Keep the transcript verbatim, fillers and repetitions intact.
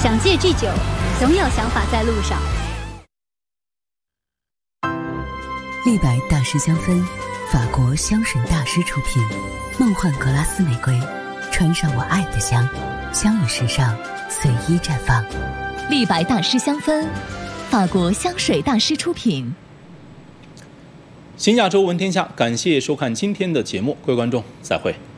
想戒拒酒，总有想法在路上。 立白大师香氛，法国香水大师出品，梦幻格拉斯玫瑰，穿上我爱的香，香与时尚随意绽放。 立白大师香氛，法国香水大师出品。 新亚洲闻天下，感谢收看今天的节目，各位观众，再会。